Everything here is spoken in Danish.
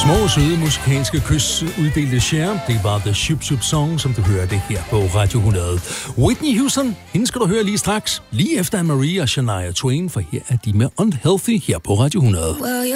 Små, søde musikalske kys uddelte Cher. Det var The Shub Shub Song, som du hørte her på Radio 100. Whitney Houston, hende skal du høre lige straks. Lige efter Anne-Marie og Shania Twain, for her er de med Unhealthy her på Radio 100.